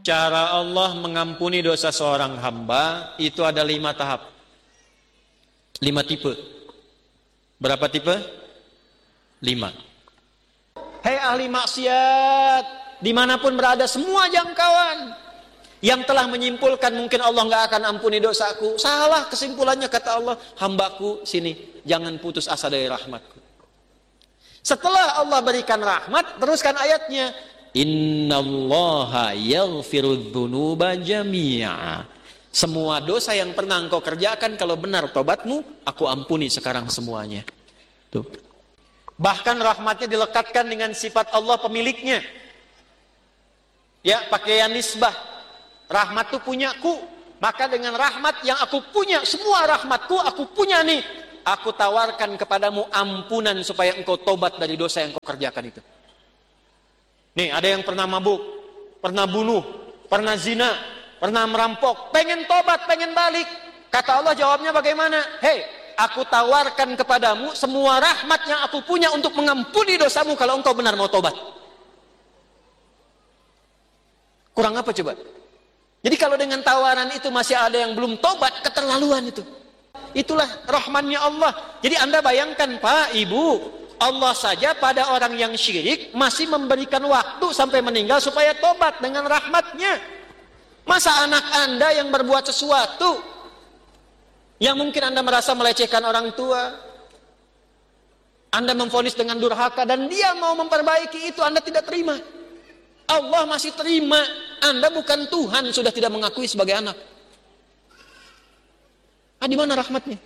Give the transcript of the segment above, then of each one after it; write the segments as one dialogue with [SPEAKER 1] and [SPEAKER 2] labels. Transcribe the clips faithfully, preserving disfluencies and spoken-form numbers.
[SPEAKER 1] cara Allah mengampuni dosa seorang hamba itu ada lima tahap, lima tipe. Berapa tipe? Lima. Hei ahli maksiat, dimanapun berada, semua jangkauan yang telah menyimpulkan mungkin Allah nggak akan ampuni dosaku, salah kesimpulannya. Kata Allah, hambaku sini, jangan putus asa dari rahmatku. Setelah Allah berikan rahmat, teruskan ayatnya, innallaha yaghfirudz dzunuba jami'a. Semua dosa yang pernah engkau kerjakan, kalau benar tobatmu, aku ampuni sekarang semuanya. Tuh. Bahkan rahmatnya dilekatkan dengan sifat Allah pemiliknya. Ya, pakaian nisbah. Rahmat itu punyaku. Maka dengan rahmat yang aku punya, semua rahmatku aku punya nih, aku tawarkan kepadamu ampunan supaya engkau tobat dari dosa yang engkau kerjakan itu. Nih, ada yang pernah mabuk, pernah bunuh, pernah zina, pernah merampok, pengen tobat, pengen balik. Kata Allah jawabnya bagaimana? Hei, aku tawarkan kepadamu semua rahmat yang aku punya untuk mengampuni dosamu kalau engkau benar mau tobat. Kurang apa coba? Jadi kalau dengan tawaran itu masih ada yang belum tobat, keterlaluan itu. Itulah rahmannya Allah. Jadi Anda bayangkan Pak, Ibu, Allah saja pada orang yang syirik masih memberikan waktu sampai meninggal supaya tobat dengan rahmatnya. Masa anak Anda yang berbuat sesuatu yang mungkin Anda merasa melecehkan orang tua, Anda memvonis dengan durhaka dan dia mau memperbaiki itu, Anda tidak terima. Allah masih terima. Anda bukan Tuhan, sudah tidak mengakui sebagai anak. Ah, di mana rahmatnya?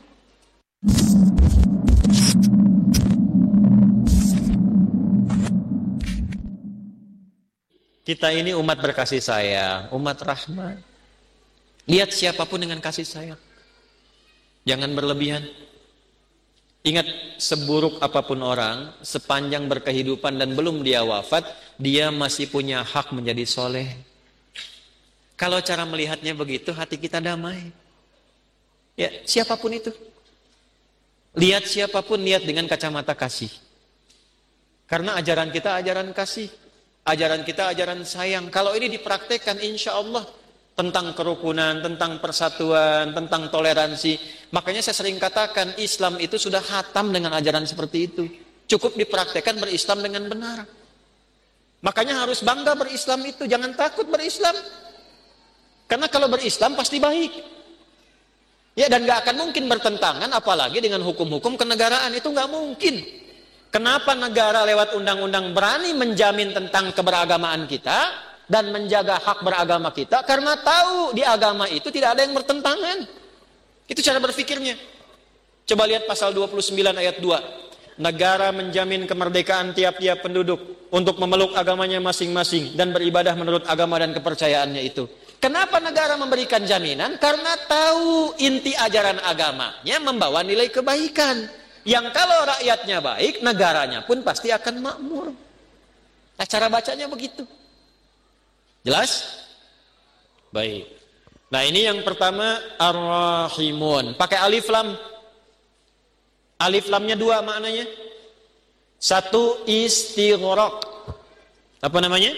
[SPEAKER 1] Kita ini umat berkasih sayang, umat rahmat. Lihat siapapun dengan kasih sayang. Jangan berlebihan. Ingat, seburuk apapun orang, sepanjang berkehidupan dan belum dia wafat, dia masih punya hak menjadi soleh. Kalau cara melihatnya begitu, hati kita damai. Ya, siapapun itu. Lihat siapapun, lihat dengan kacamata kasih. Karena ajaran kita ajaran kasih. Ajaran kita ajaran sayang. Kalau ini dipraktekkan, insya Allah tentang kerukunan, tentang persatuan, tentang toleransi. Makanya saya sering katakan Islam itu sudah khatam dengan ajaran seperti itu. Cukup dipraktekkan berislam dengan benar. Makanya harus bangga berislam itu, jangan takut berislam. Karena kalau berislam pasti baik. Ya, dan gak akan mungkin bertentangan apalagi dengan hukum-hukum kenegaraan, itu gak mungkin. Kenapa negara lewat undang-undang berani menjamin tentang keberagamaan kita dan menjaga hak beragama kita? Karena tahu di agama itu tidak ada yang bertentangan. Itu cara berpikirnya. Coba lihat pasal dua puluh sembilan ayat dua. Negara menjamin kemerdekaan tiap-tiap penduduk untuk memeluk agamanya masing-masing dan beribadah menurut agama dan kepercayaannya itu. Kenapa negara memberikan jaminan? Karena tahu inti ajaran agamanya membawa nilai kebaikan. Yang kalau rakyatnya baik, negaranya pun pasti akan makmur. Nah, cara bacanya begitu. Jelas? Baik. Nah, ini yang pertama, Ar-Rahimun. Pakai alif lam. Alif lamnya dua maknanya. Satu, istighraq. Apa namanya?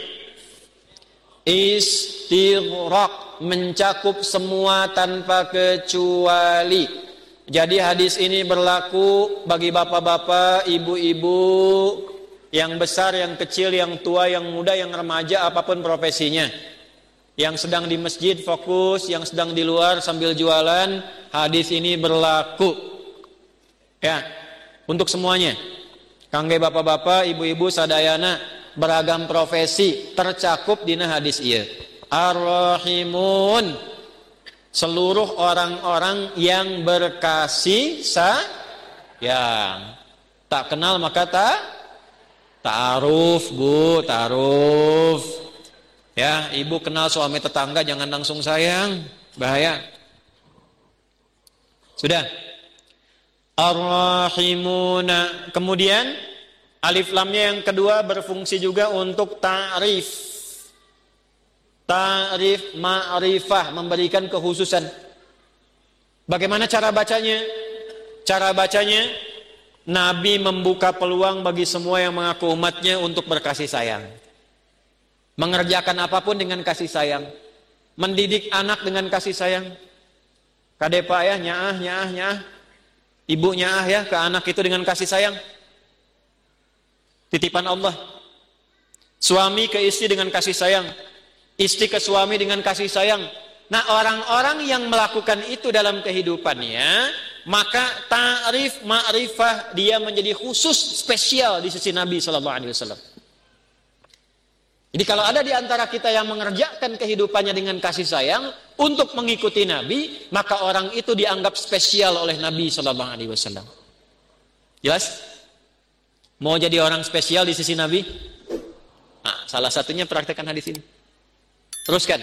[SPEAKER 1] Istighraq, mencakup semua tanpa kecuali. Jadi hadis ini berlaku bagi bapak-bapak, ibu-ibu, yang besar, yang kecil, yang tua, yang muda, yang remaja, apapun profesinya. Yang sedang di masjid fokus, yang sedang di luar sambil jualan, hadis ini berlaku. Ya, untuk semuanya. Kangge bapak-bapak, ibu-ibu, sadayana, beragam profesi tercakup dina hadis ieu. Ar-Rahimun, seluruh orang-orang yang berkasih sayang. Tak kenal maka tak ta'aruf, Bu, ta'aruf. Ya, ibu kenal suami tetangga jangan langsung sayang, bahaya. Sudah. Ar-Rahimuna. Kemudian alif lamnya yang kedua berfungsi juga untuk ta'rif. Ta'rif, ma'rifah, memberikan kekhususan. Bagaimana cara bacanya? Cara bacanya, Nabi membuka peluang bagi semua yang mengaku umatnya untuk berkasih sayang. Mengerjakan apapun dengan kasih sayang. Mendidik anak dengan kasih sayang. Kadepa ya, nyaah, nyaah, nyaah. Ibu nyaah ya ke anak itu dengan kasih sayang. Titipan Allah. Suami ke istri dengan kasih sayang. Istri ke suami dengan kasih sayang. Nah, orang-orang yang melakukan itu dalam kehidupannya, maka ta'rif ma'rifah dia menjadi khusus spesial di sisi Nabi sallallahu alaihi wasallam. Jadi kalau ada di antara kita yang mengerjakan kehidupannya dengan kasih sayang untuk mengikuti Nabi, maka orang itu dianggap spesial oleh Nabi sallallahu alaihi wasallam. Jelas? Mau jadi orang spesial di sisi Nabi? Nah, salah satunya praktekkan hadis ini. Teruskan.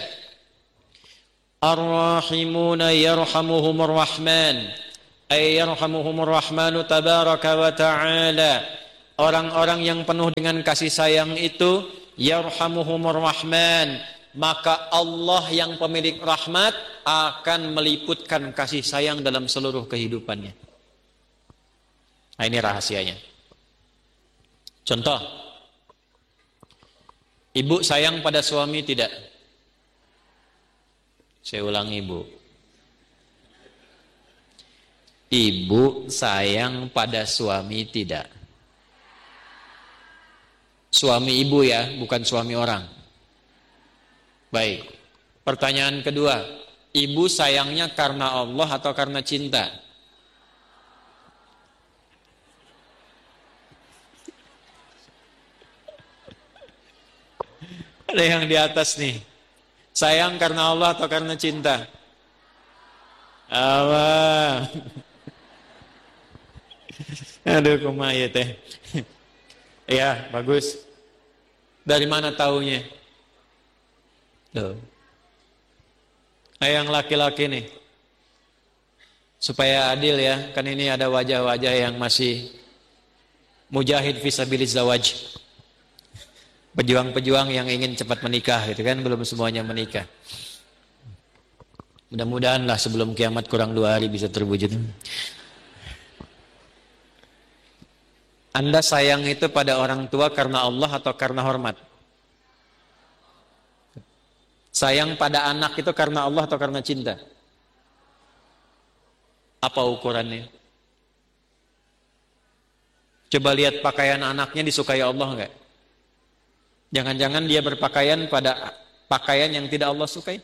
[SPEAKER 1] Ar-rahimuna yarhamuhumur rahman. Ay yarhamuhumur rahmanu tabaraka wa ta'ala. Orang-orang yang penuh dengan kasih sayang itu yarhamuhumur rahman, maka Allah yang pemilik rahmat akan meliputkan kasih sayang dalam seluruh kehidupannya. Nah, ini rahasianya. Contoh, ibu sayang pada suami tidak? Saya ulangi, ibu. Ibu sayang pada suami tidak? Suami ibu ya, bukan suami orang. Baik. Pertanyaan kedua, ibu sayangnya karena Allah atau karena cinta? Ada yang di atas nih. Sayang karena Allah atau karena cinta? Allah. Aduh, kumaha ya teh. Ya, bagus. Dari mana taunya? Tuh. Nah, yang laki-laki nih. Supaya adil ya, kan ini ada wajah-wajah yang masih mujahid fisabilillah zawaj. Pejuang-pejuang yang ingin cepat menikah gitu kan, belum semuanya menikah. Mudah-mudahan lah sebelum kiamat kurang dua hari bisa terwujud. Anda sayang itu pada orang tua karena Allah atau karena hormat? Sayang pada anak itu karena Allah atau karena cinta? Apa ukurannya? Coba lihat pakaian anaknya, disukai Allah enggak? Jangan-jangan dia berpakaian pada pakaian yang tidak Allah sukai?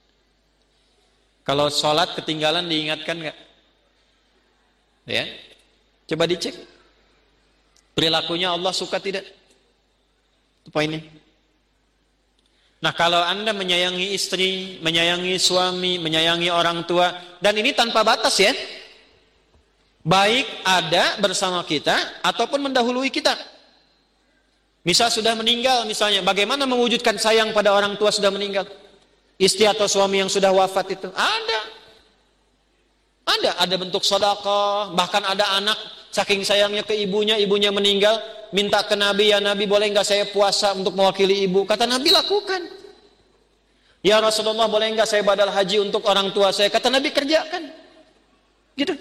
[SPEAKER 1] Kalau sholat ketinggalan diingatkan enggak? Ya, coba dicek. Perilakunya Allah suka tidak? Itu poinnya. Nah, kalau Anda menyayangi istri, menyayangi suami, menyayangi orang tua, dan ini tanpa batas ya, baik ada bersama kita ataupun mendahului kita. Misal sudah meninggal misalnya, bagaimana mewujudkan sayang pada orang tua sudah meninggal? Istri atau suami yang sudah wafat itu ada. Ada, ada bentuk sedekah, bahkan ada anak saking sayangnya ke ibunya, ibunya meninggal, minta ke Nabi, ya Nabi boleh enggak saya puasa untuk mewakili ibu? Kata Nabi, lakukan. Ya Rasulullah, boleh enggak saya badal haji untuk orang tua saya? Kata Nabi, kerjakan. Gitu.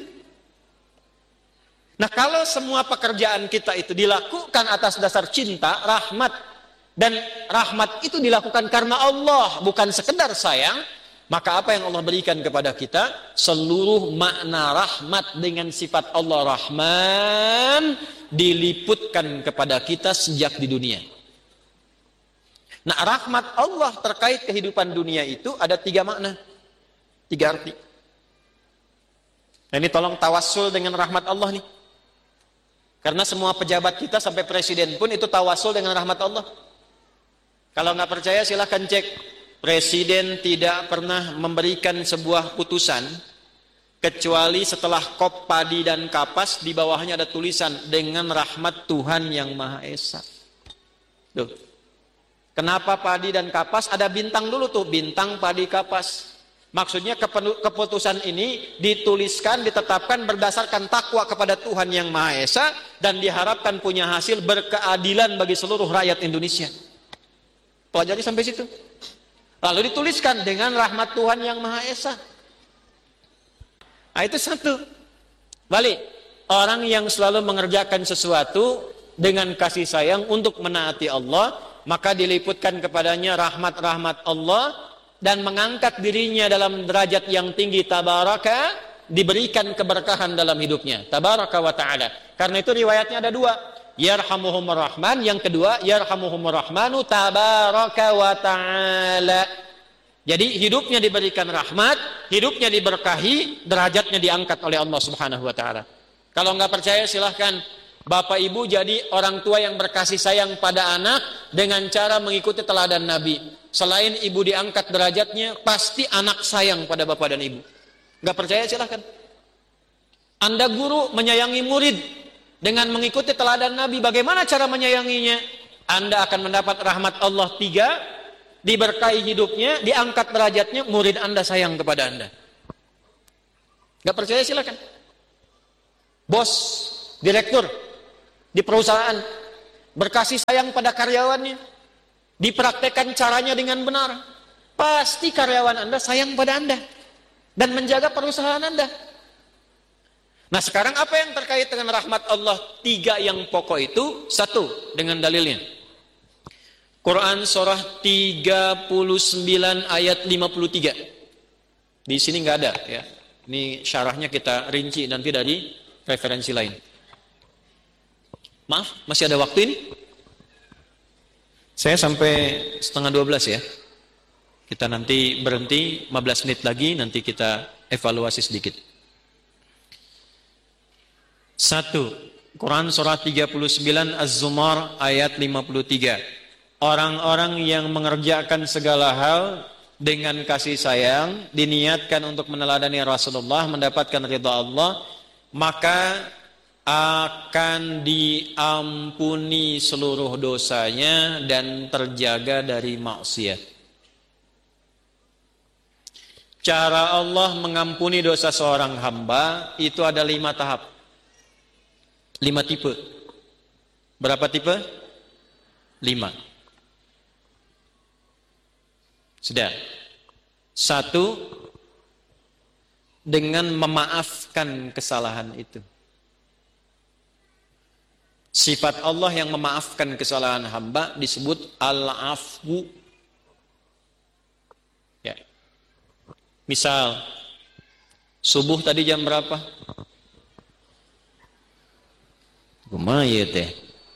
[SPEAKER 1] Nah, kalau semua pekerjaan kita itu dilakukan atas dasar cinta, rahmat, dan rahmat itu dilakukan karena Allah, bukan sekedar sayang, maka apa yang Allah berikan kepada kita? Seluruh makna rahmat dengan sifat Allah Rahman diliputkan kepada kita sejak di dunia. Nah, rahmat Allah terkait kehidupan dunia itu ada tiga makna, tiga arti. Nah, ini tolong tawassul dengan rahmat Allah nih. Karena semua pejabat kita sampai presiden pun itu tawassul dengan rahmat Allah. Kalau nggak percaya silahkan cek. Presiden tidak pernah memberikan sebuah putusan kecuali setelah kop padi dan kapas di bawahnya ada tulisan dengan rahmat Tuhan yang Maha Esa. Tuh. Kenapa padi dan kapas? Ada bintang dulu tuh, bintang padi kapas. Maksudnya keputusan ini dituliskan, ditetapkan berdasarkan takwa kepada Tuhan yang Maha Esa dan diharapkan punya hasil berkeadilan bagi seluruh rakyat Indonesia. Pelajari sampai situ. Lalu dituliskan dengan rahmat Tuhan yang Maha Esa. Nah, itu satu. Balik, orang yang selalu mengerjakan sesuatu dengan kasih sayang untuk menaati Allah, maka diliputkan kepadanya rahmat-rahmat Allah dan mengangkat dirinya dalam derajat yang tinggi, tabaraka, diberikan keberkahan dalam hidupnya, tabaraka wa ta'ala. Karena itu riwayatnya ada dua, yarhamuhumur rahman, yang kedua yarhamuhumur rahmanu tabaraka wa ta'ala. Jadi hidupnya diberikan rahmat, hidupnya diberkahi, derajatnya diangkat oleh Allah Subhanahu wa taala. Kalau nggak percaya silahkan Bapak Ibu jadi orang tua yang berkasih sayang pada anak dengan cara mengikuti teladan Nabi. Selain ibu diangkat derajatnya, pasti anak sayang pada bapak dan ibu. Nggak percaya silahkan. Anda guru menyayangi murid dengan mengikuti teladan Nabi, bagaimana cara menyayanginya? Anda akan mendapat rahmat Allah tiga, diberkahi hidupnya, diangkat derajatnya, murid Anda sayang kepada Anda. Nggak percaya silakan. Bos, direktur di perusahaan berkasih sayang pada karyawannya, dipraktekkan caranya dengan benar, pasti karyawan Anda sayang pada Anda dan menjaga perusahaan Anda. Nah sekarang apa yang terkait dengan rahmat Allah tiga yang pokok itu? Satu, dengan dalilnya Quran surah tiga puluh sembilan ayat lima puluh tiga. Di sini nggak ada ya. Ini syarahnya kita rinci nanti dari referensi lain. Maaf, masih ada waktu ini? Saya sampai setengah dua belas ya. Kita nanti berhenti lima belas menit lagi, nanti kita evaluasi sedikit. Satu, Quran surah tiga puluh sembilan Az-Zumar ayat lima puluh tiga. Orang-orang yang mengerjakan segala hal dengan kasih sayang, diniatkan untuk meneladani Rasulullah, mendapatkan ridha Allah, maka akan diampuni seluruh dosanya dan terjaga dari maksiat. Cara Allah mengampuni dosa seorang hamba itu ada lima tahap, lima tipe. Berapa tipe? Lima. Sudah. Satu, dengan memaafkan kesalahan itu. Sifat Allah yang memaafkan kesalahan hamba disebut al-afwu. Ya. Misal, subuh tadi jam berapa? Lumayan teh.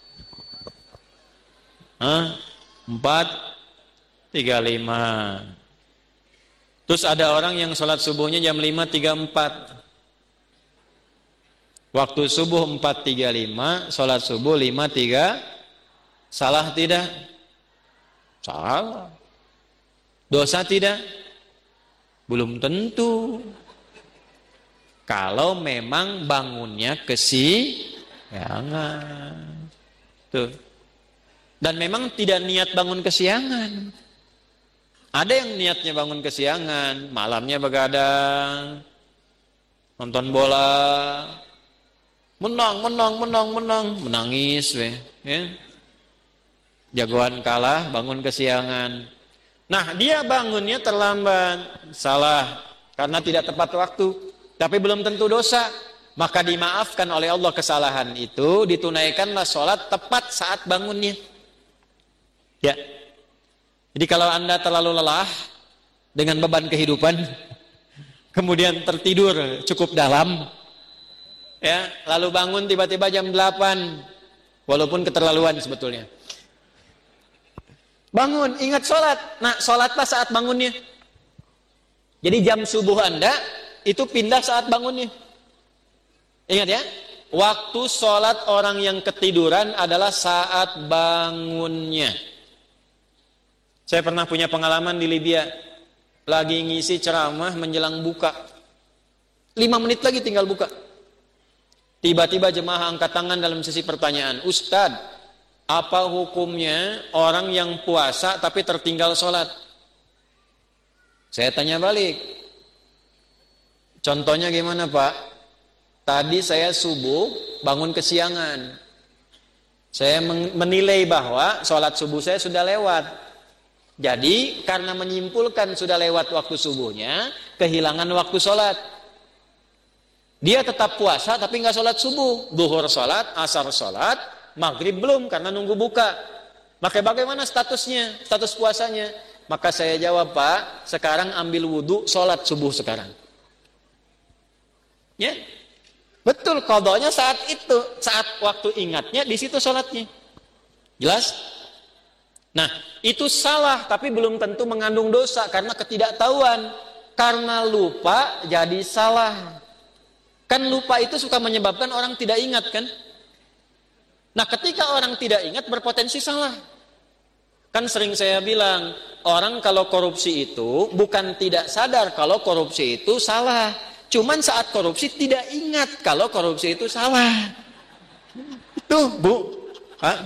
[SPEAKER 1] Hah? Empat, tiga, lima. Terus ada orang yang sholat subuhnya jam lima tiga puluh empat. Waktu subuh empat tiga puluh lima, sholat subuh lima tiga. Salah tidak? Salah. Dosa tidak? Belum tentu. Kalau memang bangunnya kesiangan. Tuh. Dan memang tidak niat bangun kesiangan. Ada yang niatnya bangun kesiangan, malamnya begadang, nonton bola, menang, menang, menang, menang, menangis, weh, ya. Jagoan kalah, bangun kesiangan. Nah, dia bangunnya terlambat, salah, karena tidak tepat waktu, tapi belum tentu dosa. Maka dimaafkan oleh Allah kesalahan itu, ditunaikanlah sholat tepat saat bangunnya. Ya. Jadi kalau Anda terlalu lelah dengan beban kehidupan, kemudian tertidur cukup dalam, ya, lalu bangun tiba-tiba jam delapan, walaupun keterlaluan sebetulnya. Bangun, ingat sholat. Nah, sholatlah saat bangunnya. Jadi jam subuh Anda itu pindah saat bangunnya. Ingat ya, waktu sholat orang yang ketiduran adalah saat bangunnya. Saya pernah punya pengalaman di Libya, lagi ngisi ceramah menjelang buka, lima menit lagi tinggal buka. Tiba-tiba jemaah angkat tangan dalam sesi pertanyaan, Ustadz, apa hukumnya orang yang puasa tapi tertinggal sholat? Saya tanya balik, contohnya gimana Pak? Tadi saya subuh bangun kesiangan, saya menilai bahwa sholat subuh saya sudah lewat. Jadi karena menyimpulkan sudah lewat waktu subuhnya, kehilangan waktu sholat. Dia tetap puasa tapi nggak sholat subuh. Duhur sholat, asar sholat, maghrib belum karena nunggu buka. Maka bagaimana statusnya, status puasanya? Maka saya jawab, Pak, sekarang ambil wudhu, sholat subuh sekarang. Ya, betul, qadanya saat itu, saat waktu ingatnya, di situ sholatnya. Jelas? Nah, itu salah, tapi belum tentu mengandung dosa, karena ketidaktahuan. Karena lupa, jadi salah. Kan lupa itu suka menyebabkan orang tidak ingat, kan? Nah, ketika orang tidak ingat, berpotensi salah. Kan sering saya bilang, orang kalau korupsi itu bukan tidak sadar kalau korupsi itu salah. Cuman saat korupsi tidak ingat kalau korupsi itu salah. Itu, Bu. Hah?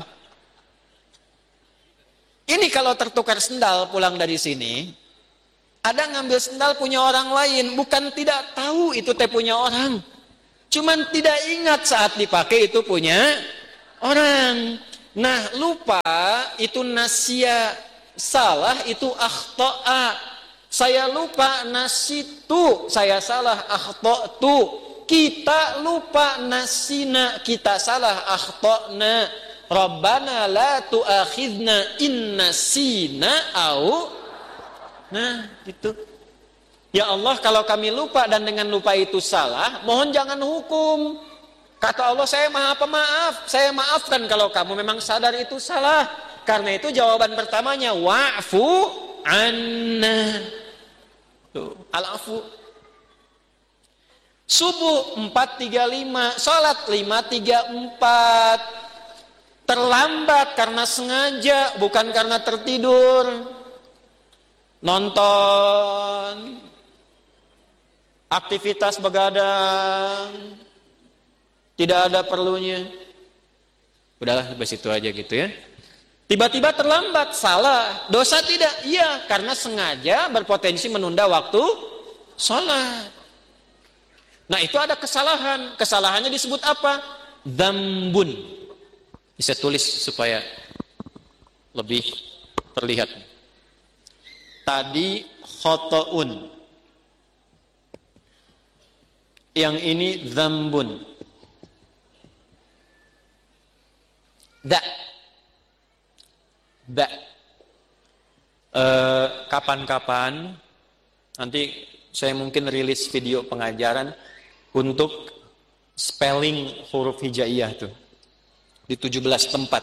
[SPEAKER 1] Ini kalau tertukar sendal pulang dari sini, ada ngambil sendal punya orang lain, bukan tidak tahu itu teh punya orang. Cuman tidak ingat saat dipakai itu punya orang. Nah, lupa itu nasya, salah itu akhta'a. Saya lupa nasitu, saya salah akhta'tu. Kita lupa nasina, kita salah akhta'na. Rabbana la tu'akhidna in nasina au. Nah, gitu. Ya Allah, kalau kami lupa dan dengan lupa itu salah, mohon jangan hukum. Kata Allah, saya maha pemaaf, saya maafkan kalau kamu memang sadar itu salah. Karena itu jawaban pertamanya, wa'fu anna. Tuh, al-afu. Subuh empat tiga puluh lima, salat lima tiga puluh empat. Terlambat karena sengaja, bukan karena tertidur. Nonton, aktivitas begadang, tidak ada perlunya. Udahlah, sampai situ aja gitu ya. Tiba-tiba terlambat, salah. Dosa tidak? Iya, karena sengaja berpotensi menunda waktu sholat. Nah, itu ada kesalahan. Kesalahannya disebut apa? Dzambun. Bisa tulis supaya lebih terlihat. Tadi khotoun. Yang ini dzambun. Da, da. E, kapan-kapan nanti saya mungkin rilis video pengajaran untuk spelling huruf hijaiyah tuh di tujuh belas tempat.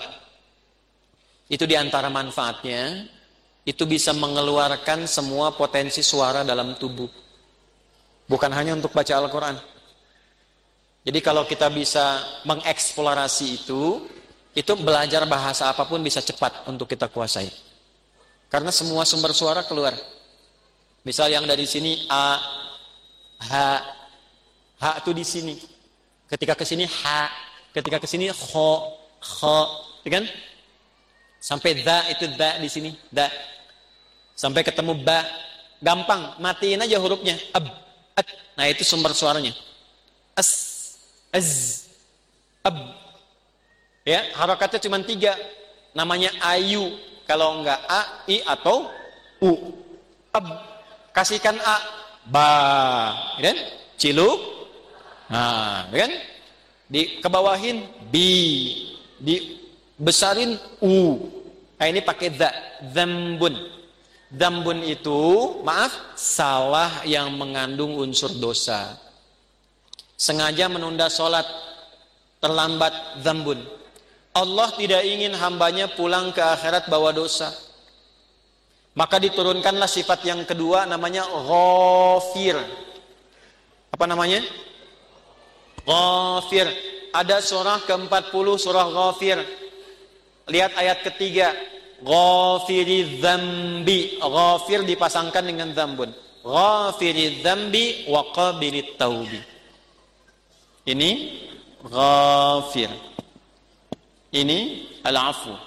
[SPEAKER 1] Itu diantara manfaatnya, itu bisa mengeluarkan semua potensi suara dalam tubuh. Bukan hanya untuk baca Al-Quran. Jadi kalau kita bisa mengeksplorasi itu, itu belajar bahasa apapun bisa cepat untuk kita kuasai. Karena semua sumber suara keluar. Misal yang dari sini a, h, h itu di sini. Ketika ke sini h, ketika ke sini kho, kho, kan? Sampai da itu da di sini, da. Sampai ketemu ba, gampang, matiin aja hurufnya. Ab, at. Nah itu sumber suaranya. As, az, ab. Ya, harokatnya cuma tiga. Namanya ayu. Kalau enggak a, i atau u. Ab. Kasihkan a. Ba. Kan? Ciluk. Nah, kan? Di kebawahin bi. Di besarin u. Nah, ini pakai da. Dzambun. Dzambun itu, maaf, salah yang mengandung unsur dosa. Sengaja menunda sholat, terlambat, dzambun. Allah tidak ingin hambanya pulang ke akhirat bawa dosa. Maka diturunkanlah sifat yang kedua, namanya Ghafir. Apa namanya? Ghafir. Ada surah ke empat puluh, surah Ghafir. Lihat ayat ketiga. Ghafiri dzambi. Ghafir dipasangkan dengan dzambun. Ghafiri dzambi wa qabilit taubi. Ini Ghafir. Ini al-afu.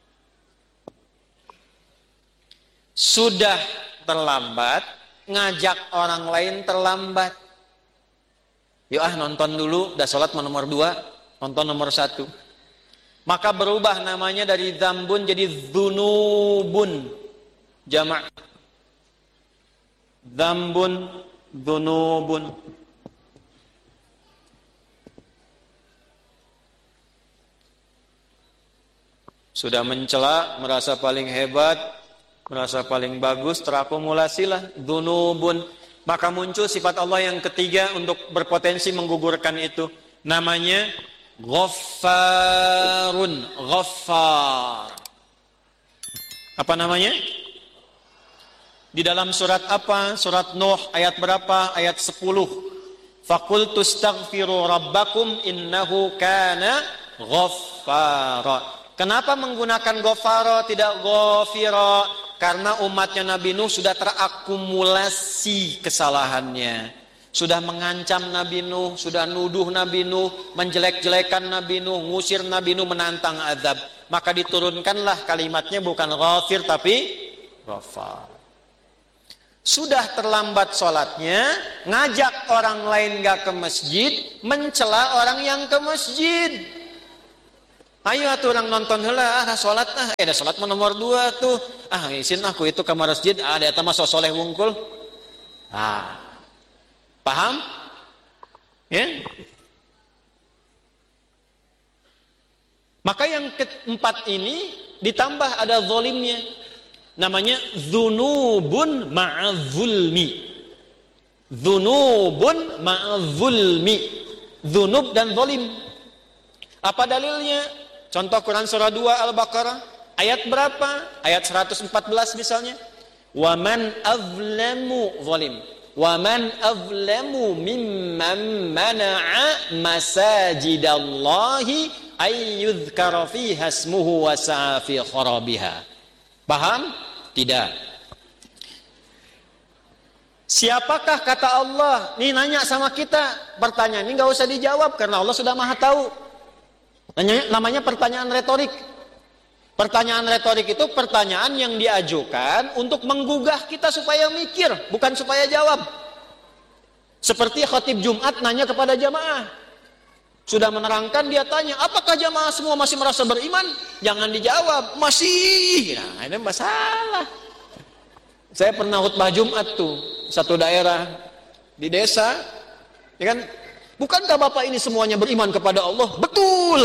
[SPEAKER 1] Sudah terlambat, ngajak orang lain terlambat. Yuk ah nonton dulu, udah sholat nomor dua, nonton nomor satu. Maka berubah namanya dari dzambun jadi dzunubun. Jamak. Dzambun, dzunubun. Sudah mencela, merasa paling hebat, merasa paling bagus, terakumulasilah dzunubun. Maka muncul sifat Allah yang ketiga untuk berpotensi menggugurkan itu. Namanya Ghaffarun, Ghaffar. Apa namanya? Di dalam surat apa? Surat Nuh ayat berapa? Ayat sepuluh. Faqultu astaghfiru rabbakum innahu kana ghaffara. Kenapa menggunakan ghaffara tidak ghafira? Karena umatnya Nabi Nuh sudah terakumulasi kesalahannya. Sudah mengancam Nabi Nuh, sudah nuduh Nabi Nuh, menjelek-jelekan Nabi Nuh, ngusir Nabi Nuh, menantang azab. Maka diturunkanlah kalimatnya bukan ghafir tapi ghafar. Sudah terlambat sholatnya, ngajak orang lain gak ke masjid, mencela orang yang ke masjid. Ayo atuh orang nonton heula, ah sholat ah, eh ada sholat nomor dua tuh, ah isin aku itu ke masjid, ah ada tamah soleh wungkul, ah paham? Ya. Maka yang keempat ini ditambah ada zalimnya. Namanya dzunubun ma'adzulmi. Dzunubun ma'adzulmi. Dzunub dan zalim. Apa dalilnya? Contoh Quran surah dua Al-Baqarah ayat berapa? Ayat seratus empat belas misalnya. Wa man azlamu zalim. Wa man azlamu mimman mana'a masajidallahi ayyudhkara fiha ismuhu wa sa'a fi kharabiha. Paham? Tidak. Siapakah kata Allah? Nih nanya sama kita. Pertanyaan ini gak usah dijawab karena Allah sudah maha tahu. Namanya pertanyaan retorik. Pertanyaan retorik itu pertanyaan yang diajukan untuk menggugah kita supaya mikir, bukan supaya jawab. Seperti khatib Jumat nanya kepada jamaah. Sudah menerangkan, dia tanya, apakah jamaah semua masih merasa beriman? Jangan dijawab, masih. Nah, ini masalah. Saya pernah khutbah Jumat tuh, satu daerah di desa, ya kan? Bukankah Bapak ini semuanya beriman kepada Allah? Betul.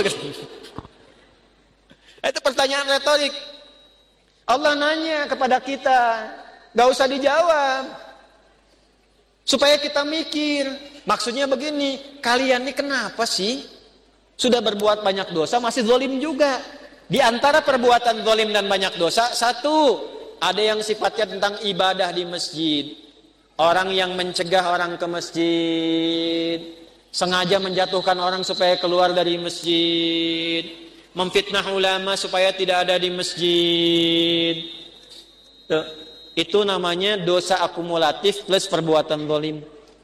[SPEAKER 1] Itu pertanyaan retorik. Allah nanya kepada kita, gak usah dijawab. Supaya kita mikir. Maksudnya begini, kalian ini kenapa sih sudah berbuat banyak dosa masih zalim juga? Di antara perbuatan zalim dan banyak dosa, satu, ada yang sifatnya tentang ibadah di masjid. Orang yang mencegah orang ke masjid, sengaja menjatuhkan orang supaya keluar dari masjid, memfitnah ulama supaya tidak ada di masjid. Tuh, itu namanya dosa akumulatif plus perbuatan zalim.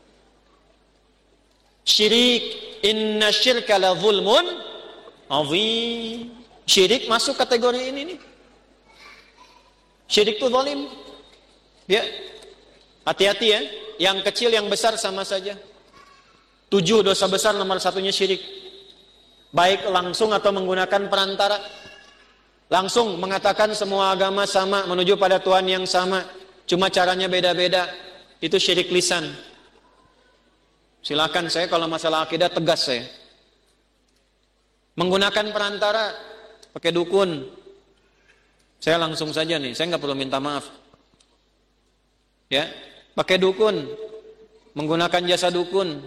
[SPEAKER 1] Syirik, inna syirka la zulmun azim. Syirik masuk kategori ini nih. Syirik itu zalim. Ya. Hati-hati ya. Yang kecil yang besar sama saja. Tujuh dosa besar nomor satunya syirik. Baik langsung atau menggunakan perantara. Langsung mengatakan semua agama sama, menuju pada Tuhan yang sama, cuma caranya beda-beda. Itu syirik lisan. Silakan, saya kalau masalah akidah tegas saya. Menggunakan perantara, pakai dukun. Saya langsung saja nih, saya nggak perlu minta maaf. Ya, pakai dukun, menggunakan jasa dukun.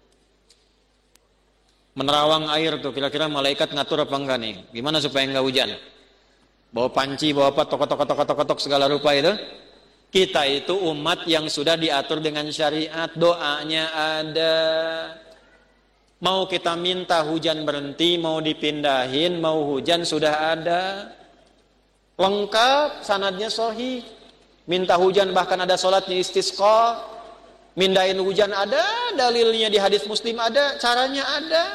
[SPEAKER 1] Menerawang air tuh, kira-kira malaikat ngatur apa enggak nih? Gimana supaya enggak hujan? Bawa panci, bawa apa, tokok-tokok-tokok-tokok segala rupa itu. Kita itu umat yang sudah diatur dengan syariat, doanya ada. Mau kita minta hujan berhenti, mau dipindahin, mau hujan sudah ada. Lengkap, sanadnya sahih. Minta hujan bahkan ada sholatnya istisqa. Mindahin hujan ada, dalilnya di hadis Muslim ada, caranya ada.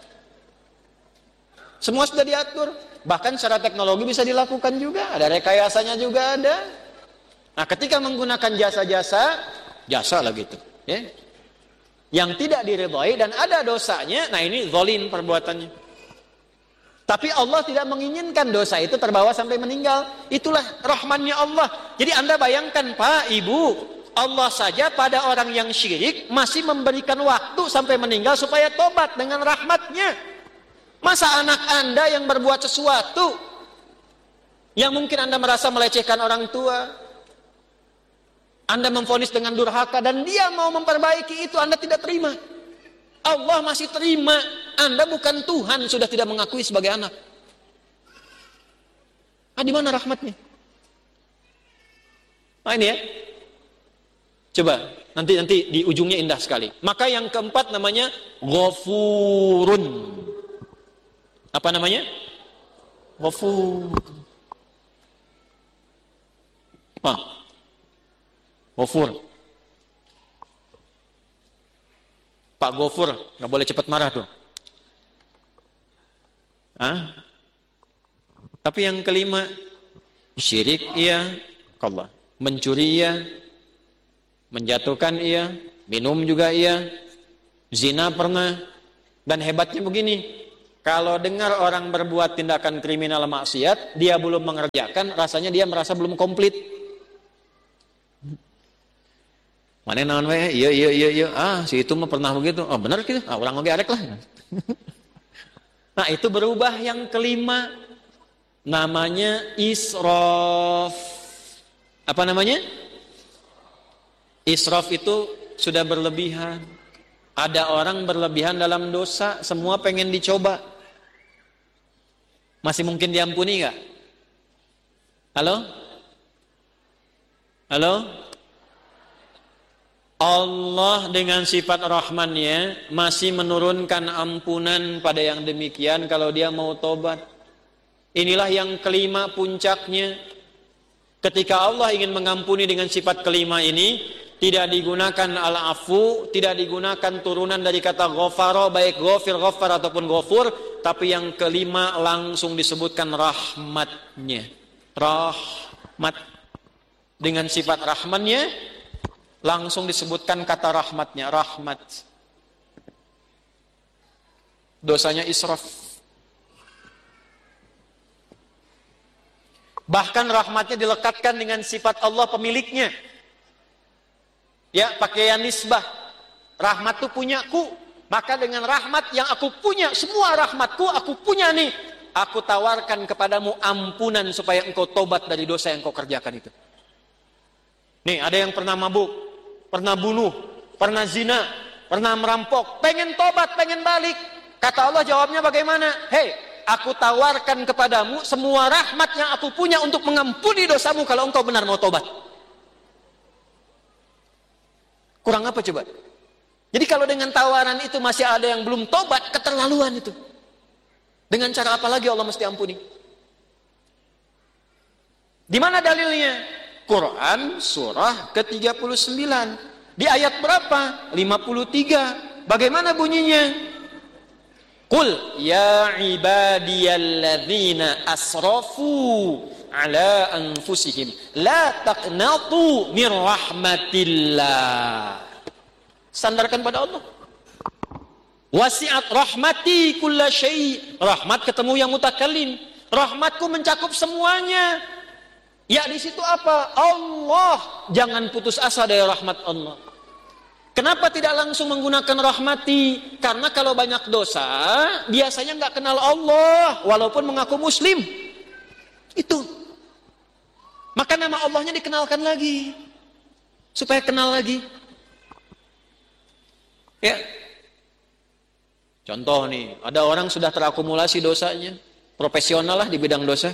[SPEAKER 1] Semua sudah diatur. Bahkan secara teknologi bisa dilakukan juga, ada rekayasanya juga ada. Nah, ketika menggunakan jasa-jasa, jasa lah gitu, ya, yang tidak diridhai dan ada dosanya, nah ini zalim perbuatannya. Tapi Allah tidak menginginkan dosa itu terbawa sampai meninggal. Itulah rahmannya Allah. Jadi Anda bayangkan Pak, Ibu, Allah saja pada orang yang syirik masih memberikan waktu sampai meninggal supaya tobat dengan rahmatnya. Masa anak Anda yang berbuat sesuatu Yang mungkin Anda merasa melecehkan orang tua, Anda memvonis dengan durhaka, dan dia mau memperbaiki itu, Anda tidak terima. Allah masih terima. Anda bukan Tuhan, sudah tidak mengakui sebagai anak. Ah, di mana rahmatnya? Nah ini ya. Coba, nanti nanti di ujungnya indah sekali. Maka yang keempat namanya Ghafurun. Apa namanya? Ghafur. Ah. Ghafur. Pak Ghafur, nggak boleh cepat marah tuh. Ah? Tapi yang kelima, syirik iya, Allah. Mencuri iya, menjatuhkan iya, minum juga iya, zina pernah. Dan hebatnya begini, kalau dengar orang berbuat tindakan kriminal maksiat, dia belum mengerjakan, rasanya dia merasa belum komplit. Mana naon we? Iya iya iya iya. Ah, si itu mah pernah begitu. Oh, benar gitu. Ah, orang oge arek lah. Nah, itu berubah yang kelima. Namanya israf. Apa namanya? Israf itu sudah berlebihan. Ada orang berlebihan dalam dosa, semua pengen dicoba. Masih mungkin diampuni nggak? Halo? Halo? Allah dengan sifat rahmannya masih menurunkan ampunan pada yang demikian kalau dia mau tobat. Inilah yang kelima puncaknya. Ketika Allah ingin mengampuni dengan sifat kelima ini, tidak digunakan al-afu, tidak digunakan turunan dari kata ghafara, baik ghafir, ghafar ataupun ghafur, tapi yang kelima langsung disebutkan rahmatnya. Rahmat. Dengan sifat rahmannya langsung disebutkan kata rahmatnya, rahmat. Dosanya israf. Bahkan rahmatnya dilekatkan dengan sifat Allah pemiliknya. Ya, pakaian nisbah. Rahmat itu punyaku. Maka dengan rahmat yang aku punya, semua rahmatku aku punya nih. Aku tawarkan kepadamu ampunan supaya engkau tobat dari dosa yang kau kerjakan itu. Nih, ada yang pernah mabuk, pernah bunuh, pernah zina, pernah merampok, pengen tobat, pengen balik. Kata Allah jawabnya bagaimana? Hei, aku tawarkan kepadamu semua rahmat yang aku punya untuk mengampuni dosamu kalau engkau benar mau tobat. Kurang apa coba? Jadi kalau dengan tawaran itu masih ada yang belum tobat, keterlaluan itu. Dengan cara apa lagi Allah mesti ampuni? Di mana dalilnya? Quran surah ke tiga puluh sembilan. Di ayat berapa? lima puluh tiga. Bagaimana bunyinya? Qul ya ibadiyalladzina asrafu ala anfusihim la taqnatu min rahmatillah. Sandarkan pada Allah. Wasi'at rahmati kulla syai'. Rahmat ketemu yang mutakallim. Rahmatku mencakup semuanya. Ya di situ apa? Allah. Jangan putus asa dari rahmat Allah. Kenapa tidak langsung menggunakan rahmati? Karena kalau banyak dosa, biasanya nggak kenal Allah, walaupun mengaku Muslim. Itu. Maka nama Allahnya dikenalkan lagi, supaya kenal lagi. Ya. Contoh nih, ada orang sudah terakumulasi dosanya, profesional lah di bidang dosa.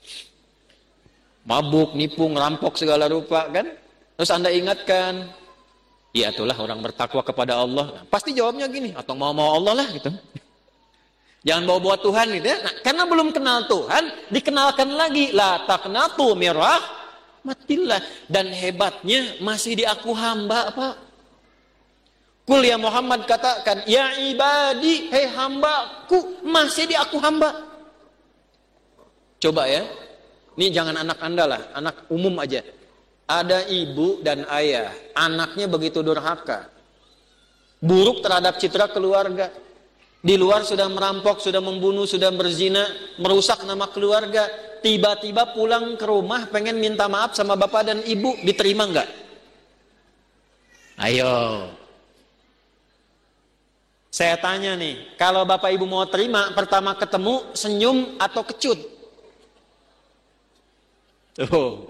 [SPEAKER 1] Mabuk, nipu, ngerampok segala rupa kan? Terus Anda ingatkan, ya itulah orang bertakwa kepada Allah. Nah, pasti jawabnya gini, atau mau-mau Allah lah gitu. Jangan bawa-bawa Tuhan gitu ya. Nah, karena belum kenal Tuhan, dikenalkan lagi la taqnatu mir rahmatillah. Dan hebatnya masih diaku hamba, Pak. Kul ya Muhammad katakan, ya ibadi, hei hambaku, masih diaku hamba. Coba ya. Ini jangan anak Anda lah, anak umum aja. Ada ibu dan ayah, anaknya begitu durhaka, buruk terhadap citra keluarga. Di luar sudah merampok, sudah membunuh, sudah berzina, merusak nama keluarga. Tiba-tiba pulang ke rumah pengen minta maaf sama bapak dan ibu, diterima enggak? Ayo. Saya tanya nih, kalau bapak ibu mau terima, pertama ketemu senyum atau kecut? Tuh.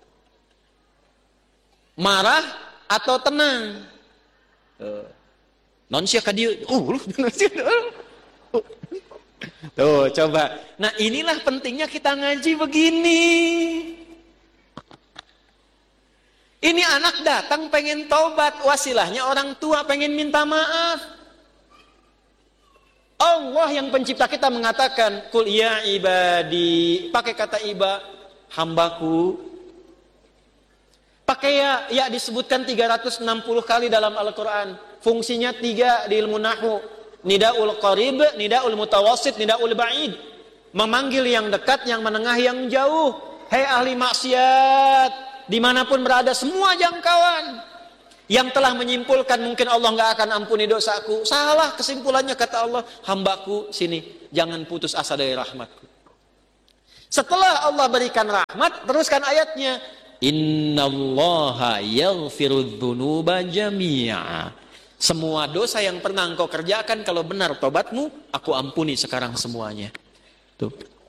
[SPEAKER 1] Marah atau tenang? Tuh. Non sia ka dieu. Uh, tuh, coba. Nah, inilah pentingnya kita ngaji begini. Ini anak datang pengen taubat, wasilahnya orang tua pengen minta maaf. Allah yang pencipta kita mengatakan, "Qul ya ibadi," pakai kata iba, hambaku. Pakai ya, ya disebutkan tiga ratus enam puluh kali dalam Al-Quran. Fungsinya tiga di ilmu nahwu. Nidaul qarib, nidaul mutawassit, nidaul ba'id. Memanggil yang dekat, yang menengah, yang jauh. Hei ahli maksiat, dimanapun berada, semua jangkauan. Yang telah menyimpulkan mungkin Allah nggak akan ampuni dosaku. Salah kesimpulannya, kata Allah, hambaku sini, jangan putus asa dari rahmatku. Setelah Allah berikan rahmat, teruskan ayatnya. Innallaha yaghfirudz dzunuba jami'a. Semua dosa yang pernah engkau kerjakan, kalau benar tobatmu, aku ampuni sekarang semuanya. Tuh.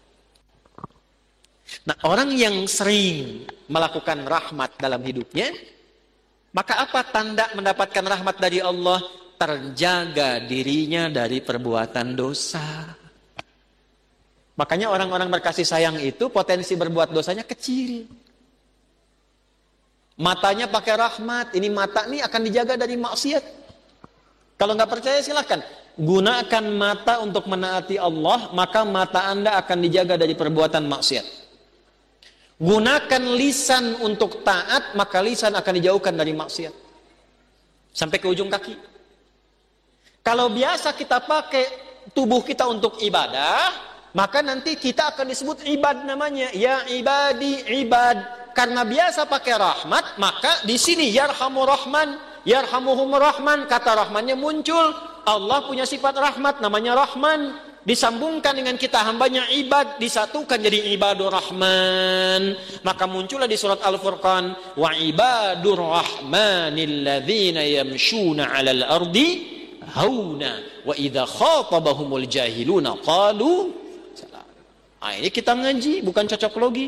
[SPEAKER 1] Nah, orang yang sering melakukan rahmat dalam hidupnya, maka apa tanda mendapatkan rahmat dari Allah? Terjaga dirinya dari perbuatan dosa. Makanya orang-orang berkasih sayang itu potensi berbuat dosanya kecil. Matanya pakai rahmat, ini mata nih akan dijaga dari maksiat. Kalau nggak percaya silahkan. Gunakan mata untuk menaati Allah, maka mata Anda akan dijaga dari perbuatan maksiat. Gunakan lisan untuk taat, maka lisan akan dijauhkan dari maksiat. Sampai ke ujung kaki. Kalau biasa kita pakai tubuh kita untuk ibadah, maka nanti kita akan disebut ibad namanya. Ya ibadi ibad. Karena biasa pakai rahmat, maka di sini yarhamur rahman, yarhamuhumur rahman, kata rahmannya muncul. Allah punya sifat rahmat, namanya rahman. Disambungkan dengan kita hambanya ibad, disatukan jadi ibadur rahman. Maka muncullah di surat Al-Furqan, wa ibadur rahmanil ladzina yamshuna 'alal ardi hauna wa idza khatabahumul jahiluna qalu salam. Ah, ini kita ngaji, bukan cocok logi.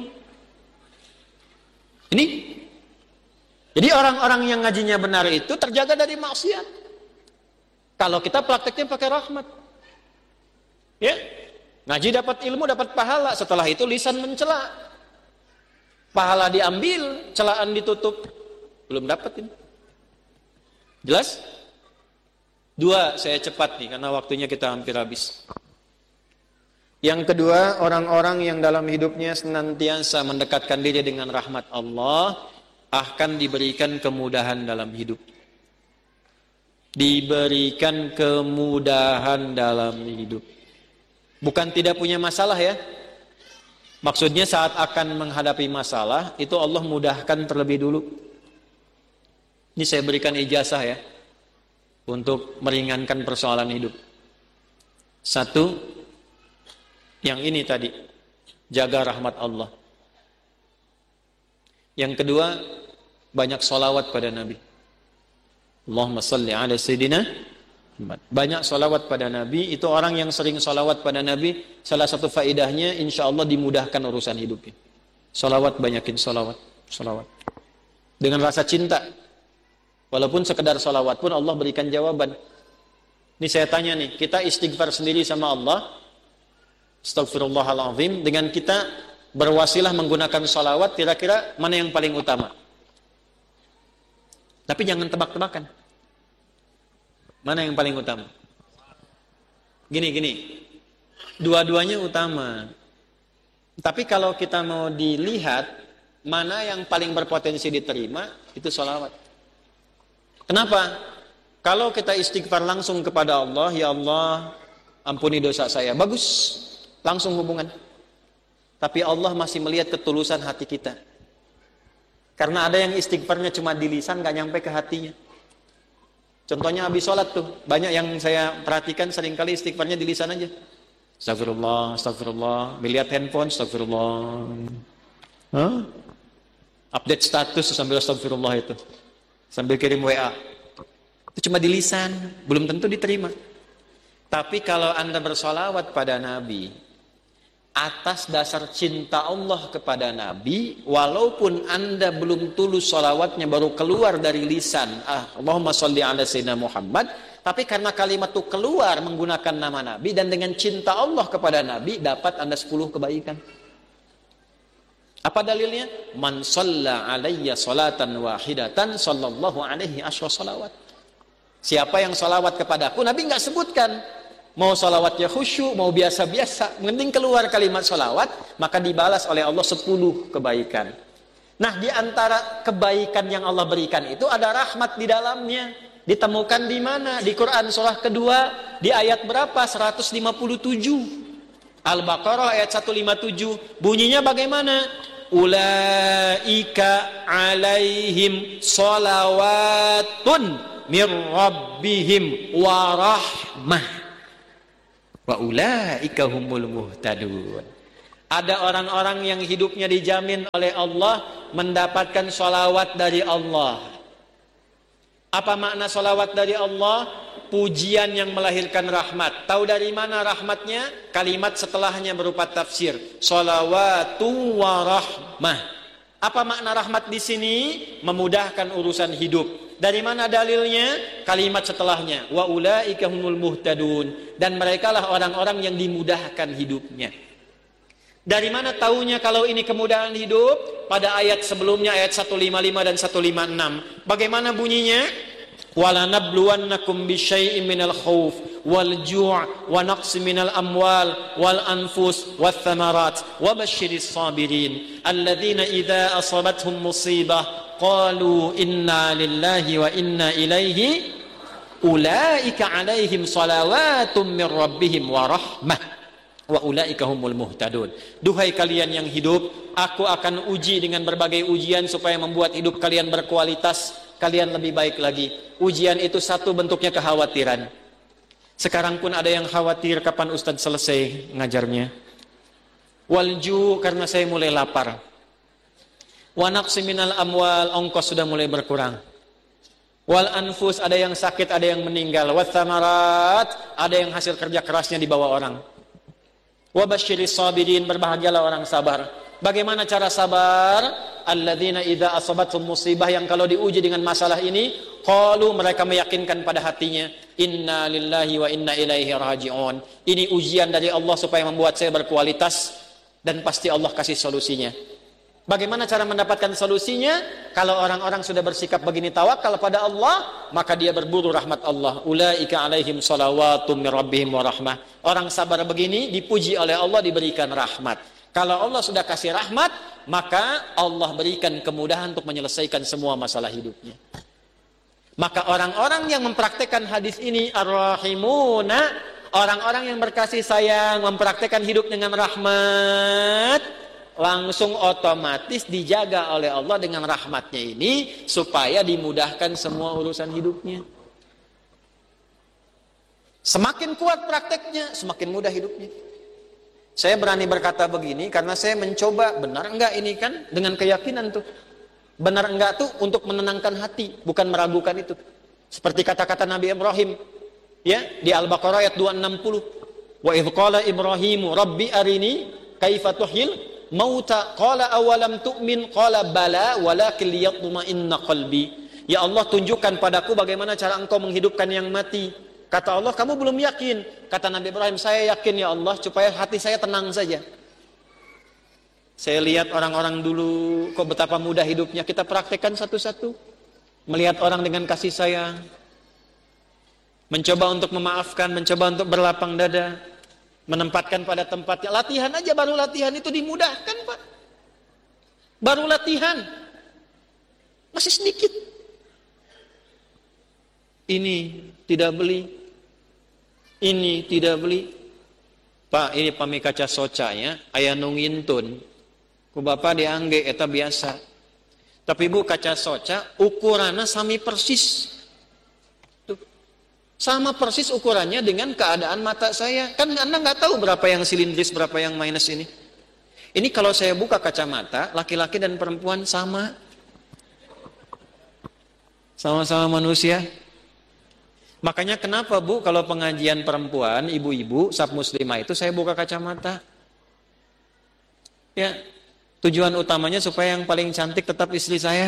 [SPEAKER 1] Ini. Jadi orang-orang yang ngajinya benar itu terjaga dari maksiat. Kalau kita prakteknya pakai rahmat. Ya, ngaji dapat ilmu, dapat pahala. Setelah itu lisan mencela, pahala diambil, celaan ditutup, belum dapat ini. Jelas? Dua, saya cepat nih karena waktunya kita hampir habis. Yang kedua, orang-orang yang dalam hidupnya senantiasa mendekatkan diri dengan rahmat Allah akan diberikan kemudahan dalam hidup. Diberikan kemudahan dalam hidup. Bukan tidak punya masalah ya. Maksudnya saat akan menghadapi masalah, itu Allah mudahkan terlebih dulu. Ini saya berikan ijazah ya, untuk meringankan persoalan hidup. Satu, yang ini tadi, jaga rahmat Allah. Yang kedua, banyak sholawat pada Nabi. Allahumma salli ala Sayyidina Muhammad. Banyak sholawat pada Nabi. Itu orang yang sering sholawat pada Nabi, salah satu faedahnya insya Allah dimudahkan urusan hidupnya. Sholawat, banyakin sholawat, sholawat dengan rasa cinta. Walaupun sekedar sholawat pun Allah berikan jawaban. Ini saya tanya nih, kita istighfar sendiri sama Allah, astagfirullahaladzim, dengan kita berwasilah menggunakan sholawat, kira-kira mana yang paling utama? Tapi jangan tebak-tebakan. Mana yang paling utama? Gini, gini. Dua-duanya utama. Tapi kalau kita mau dilihat, mana yang paling berpotensi diterima, itu sholawat. Kenapa? Kalau kita istighfar langsung kepada Allah, ya Allah, ampuni dosa saya. Bagus. Langsung hubungan. Tapi Allah masih melihat ketulusan hati kita. Karena ada yang istighfarnya cuma di lisan, gak nyampe ke hatinya. Contohnya habis sholat tuh, banyak yang saya perhatikan seringkali istighfarnya di lisan aja. Astagfirullah, astagfirullah, melihat handphone, astagfirullah. Huh? Update status sambil astagfirullah itu. Sambil kirim W A. Itu cuma di lisan, belum tentu diterima. Tapi kalau Anda bersolawat pada Nabi, atas dasar cinta Allah kepada Nabi, walaupun Anda belum tulus sholawatnya baru keluar dari lisan, ah, Allahumma sholli ala sayyidina Muhammad, tapi karena kalimat itu keluar menggunakan nama Nabi dan dengan cinta Allah kepada Nabi, dapat Anda sepuluh kebaikan. Apa dalilnya? Man shalla alayya salatan wahidatan sallallahu alaihi asyra salawat. Siapa yang sholawat kepadaku, Nabi nggak sebutkan mau sholawatnya khusyuk, mau biasa-biasa, mending keluar kalimat sholawat, maka dibalas oleh Allah sepuluh kebaikan. Nah, di antara kebaikan yang Allah berikan itu ada rahmat di dalamnya. Ditemukan di mana? Di Quran surah kedua, di ayat berapa? seratus lima puluh tujuh. Al-Baqarah ayat seratus lima puluh tujuh. Bunyinya bagaimana? Ulaika alaihim sholawatun mir rabbihim warahmah wa ulaika humul muhtadun. Ada orang-orang yang hidupnya dijamin oleh Allah mendapatkan sholawat dari Allah. Apa makna sholawat dari Allah? Pujian yang melahirkan rahmat. Tahu dari mana rahmatnya? Kalimat setelahnya berupa tafsir. Sholawatu wa rahmah. Apa makna rahmat di sini? Memudahkan urusan hidup. Dari mana dalilnya? Kalimat setelahnya. Wa ulaika humul muhtadun. Dan merekalah orang-orang yang dimudahkan hidupnya. Dari mana taunya kalau ini kemudahan hidup? Pada ayat sebelumnya, ayat seratus lima puluh lima dan seratus lima puluh enam. Bagaimana bunyinya? وَلَنَبْلُوَنَّكُمْ بِشَيْءٍ مِنَ الْخَوْفِ وَالْجُوعِ وَنَقْصٍ مِنَ الْأَمْوَالِ وَالْأَنْفُسِ وَالثَّمَرَاتِ وَبَشِّرِ الصَّابِرِينَ الَّذِينَ إِذَا أَصَابَتْهُمْ مُصِيبَةٌ قَالُوا إِنَّا لِلَّهِ وَإِنَّا إِلَيْهِ أُولَئِكَ عَلَيْهِمْ صَلَوَاتٌ مِّن رَّبِّهِمْ وَرَحْمَةٌ wa ulaika humul muhtadun. Duhai kalian yang hidup, aku akan uji dengan berbagai ujian supaya membuat hidup kalian berkualitas, kalian lebih baik lagi. Ujian itu satu bentuknya kekhawatiran. Sekarang pun ada yang khawatir kapan Ustadz selesai ngajarnya. Walju, karena saya mulai lapar. Wa naqsi minal amwal, ongkos sudah mulai berkurang. Wal anfus, ada yang sakit, ada yang meninggal. Wa thamarat, ada yang hasil kerja kerasnya dibawa orang. Wabasyiris sabirin, berbahagialah orang sabar. Bagaimana cara sabar? Alladzina idza asabathum musibah, yang kalau diuji dengan masalah ini, qalu, mereka meyakinkan pada hatinya, inna lillahi wa inna ilaihi raji'un. Ini ujian dari Allah supaya membuat saya berkualitas dan pasti Allah kasih solusinya. Bagaimana cara mendapatkan solusinya? Kalau orang-orang sudah bersikap begini tawakal pada Allah, maka dia berburu rahmat Allah. Ulaika alaihim salawatum mir rabbihim wa rahmah. Orang sabar begini dipuji oleh Allah, diberikan rahmat. Kalau Allah sudah kasih rahmat, maka Allah berikan kemudahan untuk menyelesaikan semua masalah hidupnya. Maka orang-orang yang mempraktekkan hadis ini ar-rahimuna, orang-orang yang berkasih sayang, mempraktekkan hidup dengan rahmat, langsung otomatis dijaga oleh Allah dengan rahmatnya ini supaya dimudahkan semua urusan hidupnya. Semakin kuat prakteknya, semakin mudah hidupnya. Saya berani berkata begini karena saya mencoba, benar enggak ini kan dengan keyakinan tuh. Benar enggak tuh untuk menenangkan hati, bukan meragukan itu. Seperti kata-kata Nabi Ibrahim ya di Al-Baqarah ayat dua ratus enam puluh. Wa idz qala Ibrahimu rabbi arini kaifa tuhyil mauta qala awalam tu'min qala bala walakin liyatma'inna qalbi. Ya Allah, tunjukkan padaku bagaimana cara engkau menghidupkan yang mati. Kata Allah, kamu belum yakin. Kata Nabi Ibrahim, saya yakin ya Allah, supaya hati saya tenang saja. Saya lihat orang-orang dulu kok betapa mudah hidupnya, kita praktekkan satu-satu. Melihat orang dengan kasih sayang, mencoba untuk memaafkan, mencoba untuk berlapang dada, menempatkan pada tempatnya. Latihan aja, baru latihan itu dimudahkan, Pak. Baru latihan masih sedikit. Ini tidak beli, ini tidak beli. Pak, ini pami kaca soca ya, aya nu ngintun. Ku bapak diangge eta biasa. Tapi Bu, kaca soca ukurannya sami persis. Tuh. Sama persis ukurannya dengan keadaan mata saya. Kan Anda nggak tahu berapa yang silindris, berapa yang minus ini. Ini kalau saya buka kacamata, laki-laki dan perempuan sama. Sama-sama manusia. Makanya kenapa Bu, kalau pengajian perempuan, ibu-ibu, sab muslimah itu saya buka kacamata. Ya, tujuan utamanya supaya yang paling cantik tetap istri saya.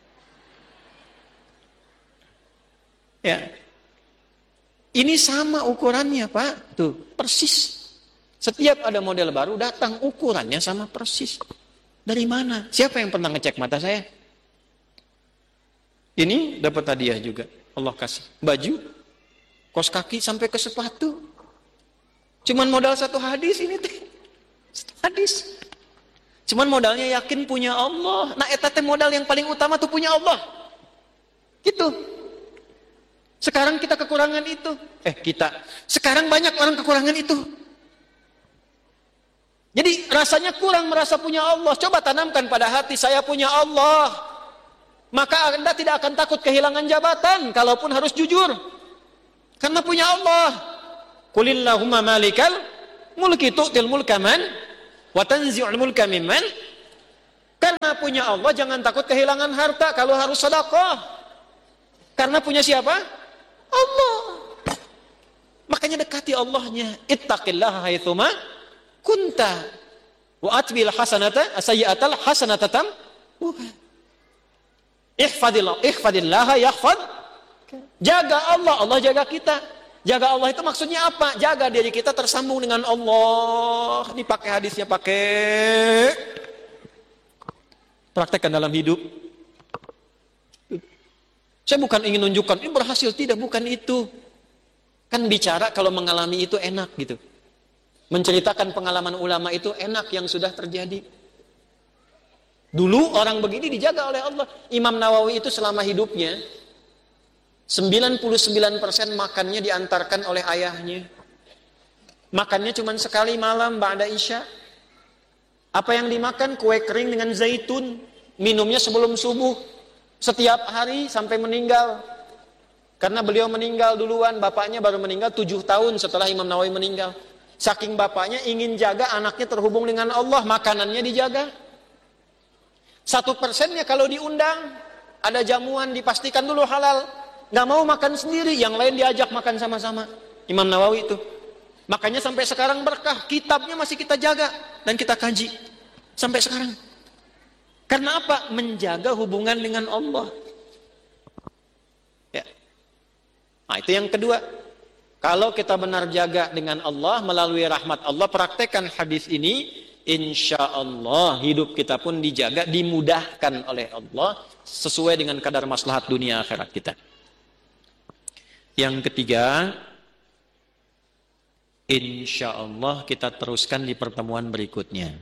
[SPEAKER 1] Ya. Ini sama ukurannya, Pak. Tuh, persis. Setiap ada model baru datang, ukurannya sama persis. Dari mana? Siapa yang pernah ngecek mata saya? Ini dapat hadiah juga. Allah kasih. Baju, kos kaki sampai ke sepatu. Cuman modal satu hadis ini teh. Satu hadis. Cuman modalnya yakin punya Allah. Nah, eta teh modal yang paling utama tuh punya Allah. Gitu. Sekarang kita kekurangan itu. Eh, kita. Sekarang banyak orang kekurangan itu. Jadi rasanya kurang merasa punya Allah. Coba tanamkan pada hati, saya punya Allah. Maka Anda tidak akan takut kehilangan jabatan, kalaupun harus jujur. Karena punya Allah. Qulillahumma malikal mulki tu'til mulka man wa tanzi'ul mulka mimman. Karena punya Allah jangan takut kehilangan harta kalau harus sedekah. Karena punya siapa? Allah. Makanya dekati Allahnya. Ittaqillaha haitsuma kunta wa atbil hasanata sayyi'atal hasanata tam. Ihfadillah, ihfadillah yahfad. Jaga Allah, Allah jaga kita. Jaga Allah itu maksudnya apa? Jaga diri kita tersambung dengan Allah. Ini pakai hadisnya, pakai praktekkan dalam hidup. Saya bukan ingin menunjukkan ini berhasil, tidak, bukan itu. Kan bicara kalau mengalami itu enak gitu. Menceritakan pengalaman ulama itu enak yang sudah terjadi. Dulu orang begini dijaga oleh Allah. Imam Nawawi itu selama hidupnya sembilan puluh sembilan persen makannya diantarkan oleh ayahnya. Makannya cuma sekali malam ba'da isya. Apa yang dimakan? Kue kering dengan zaitun. Minumnya sebelum subuh. Setiap hari sampai meninggal. Karena beliau meninggal duluan. Bapaknya baru meninggal tujuh tahun setelah Imam Nawawi meninggal. Saking bapaknya ingin jaga anaknya terhubung dengan Allah. Makanannya dijaga. Satu persennya kalau diundang. Ada jamuan dipastikan dulu halal. Gak mau makan sendiri, yang lain diajak makan sama-sama. Imam Nawawi itu. Makanya sampai sekarang berkah, kitabnya masih kita jaga dan kita kaji sampai sekarang. Karena apa? Menjaga hubungan dengan Allah. Ya. Nah, itu yang kedua. Kalau kita benar jaga dengan Allah melalui rahmat Allah, praktekkan hadis ini, insya Allah hidup kita pun dijaga, dimudahkan oleh Allah sesuai dengan kadar maslahat dunia akhirat kita. Yang ketiga, insya Allah kita teruskan di pertemuan berikutnya.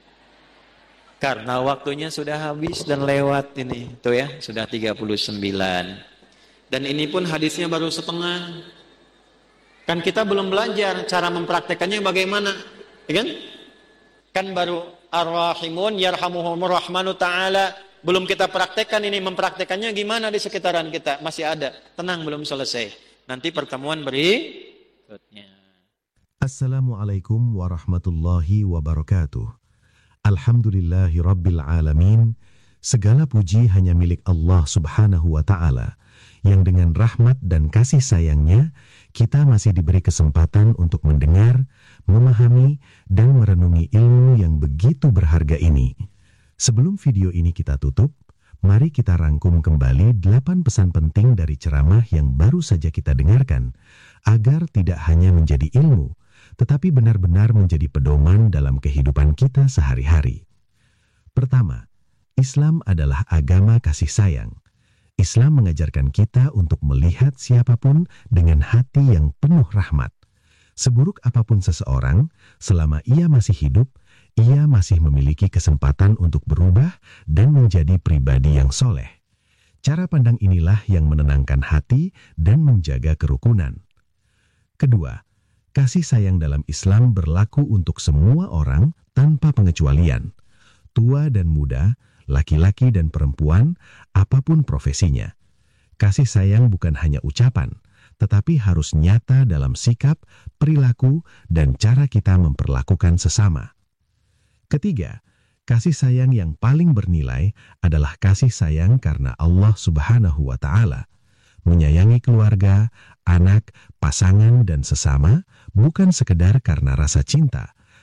[SPEAKER 1] Karena waktunya sudah habis dan lewat ini. Tuh ya, sudah tiga puluh sembilan. Dan ini pun hadisnya baru setengah. Kan kita belum belajar cara mempraktekannya bagaimana. Ya kan? Kan baru ar-rahimun yarhamuhumur rahmanu ta'ala. Belum kita praktekkan ini, mempraktekannya gimana di sekitaran kita. Masih ada, tenang, belum selesai. Nanti pertemuan berikutnya.
[SPEAKER 2] Assalamualaikum warahmatullahi wabarakatuh. Alhamdulillahi rabbil alamin. Segala puji hanya milik Allah subhanahu wa ta'ala, yang dengan rahmat dan kasih sayangnya, kita masih diberi kesempatan untuk mendengar, memahami, dan merenungi ilmu yang begitu berharga ini. Sebelum video ini kita tutup, mari kita rangkum kembali delapan pesan penting dari ceramah yang baru saja kita dengarkan, agar tidak hanya menjadi ilmu, tetapi benar-benar menjadi pedoman dalam kehidupan kita sehari-hari. Pertama, Islam adalah agama kasih sayang. Islam mengajarkan kita untuk melihat siapapun dengan hati yang penuh rahmat. Seburuk apapun seseorang, selama ia masih hidup, ia masih memiliki kesempatan untuk berubah dan menjadi pribadi yang soleh. Cara pandang inilah yang menenangkan hati dan menjaga kerukunan. Kedua, kasih sayang dalam Islam berlaku untuk semua orang tanpa pengecualian. Tua dan muda, laki-laki dan perempuan, apapun profesinya. Kasih sayang bukan hanya ucapan, tetapi harus nyata dalam sikap, perilaku, dan cara kita memperlakukan sesama. Ketiga, kasih sayang yang paling bernilai adalah kasih sayang karena Allah Subhanahu wa Ta'ala. Menyayangi keluarga, anak, pasangan, dan sesama bukan sekedar karena rasa cinta,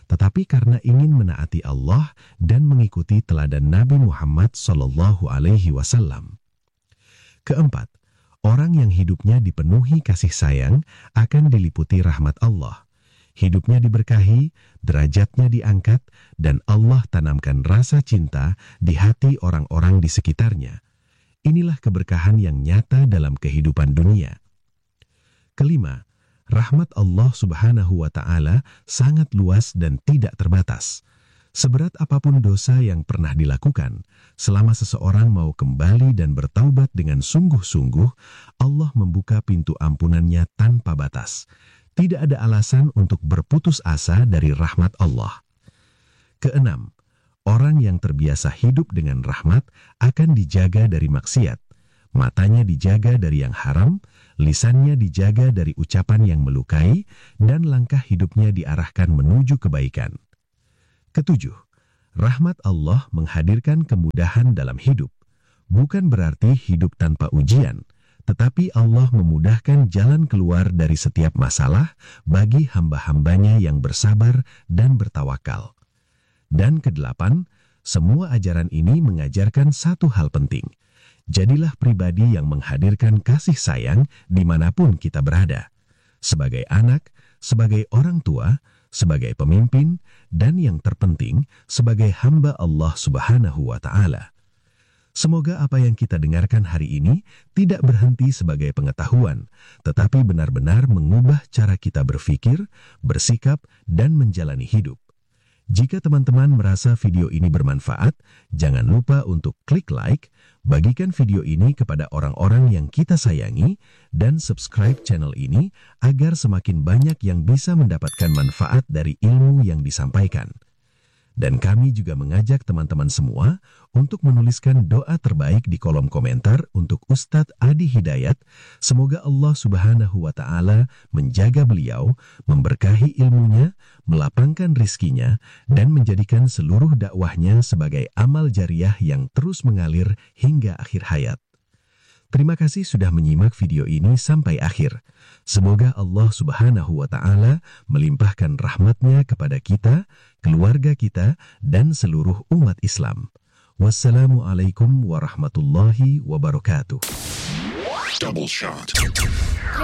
[SPEAKER 2] tetapi karena ingin menaati Allah dan mengikuti teladan Nabi Muhammad Shallallahu Alaihi Wasallam. Keempat, orang yang hidupnya dipenuhi kasih sayang akan diliputi rahmat Allah. Hidupnya diberkahi, derajatnya diangkat, dan Allah tanamkan rasa cinta di hati orang-orang di sekitarnya. Inilah keberkahan yang nyata dalam kehidupan dunia. Kelima, rahmat Allah Subhanahu wa Ta'ala sangat luas dan tidak terbatas. Seberat apapun dosa yang pernah dilakukan, selama seseorang mau kembali dan bertaubat dengan sungguh-sungguh, Allah membuka pintu ampunannya tanpa batas. Tidak ada alasan untuk berputus asa dari rahmat Allah. Keenam, orang yang terbiasa hidup dengan rahmat akan dijaga dari maksiat. Matanya dijaga dari yang haram, lisannya dijaga dari ucapan yang melukai, dan langkah hidupnya diarahkan menuju kebaikan. Ketujuh, rahmat Allah menghadirkan kemudahan dalam hidup. Bukan berarti hidup tanpa ujian, tetapi Allah memudahkan jalan keluar dari setiap masalah bagi hamba-hambanya yang bersabar dan bertawakal. Dan kedelapan, semua ajaran ini mengajarkan satu hal penting. Jadilah pribadi yang menghadirkan kasih sayang dimanapun kita berada. Sebagai anak, sebagai orang tua, sebagai pemimpin, dan yang terpenting, sebagai hamba Allah Subhanahu wa Ta'ala. Semoga apa yang kita dengarkan hari ini tidak berhenti sebagai pengetahuan, tetapi benar-benar mengubah cara kita berpikir, bersikap, dan menjalani hidup. Jika teman-teman merasa video ini bermanfaat, jangan lupa untuk klik like, bagikan video ini kepada orang-orang yang kita sayangi, dan subscribe channel ini agar semakin banyak yang bisa mendapatkan manfaat dari ilmu yang disampaikan. Dan kami juga mengajak teman-teman semua untuk menuliskan doa terbaik di kolom komentar untuk Ustadz Adi Hidayat. Semoga Allah Subhanahu wa Ta'ala menjaga beliau, memberkahi ilmunya, melapangkan rizkinya, dan menjadikan seluruh dakwahnya sebagai amal jariah yang terus mengalir hingga akhir hayat. Terima kasih sudah menyimak video ini sampai akhir. Semoga Allah Subhanahu wa Ta'ala melimpahkan rahmatnya kepada kita, keluarga kita, dan seluruh umat Islam. Wassalamualaikum warahmatullahi wabarakatuh.
[SPEAKER 3] Double shot.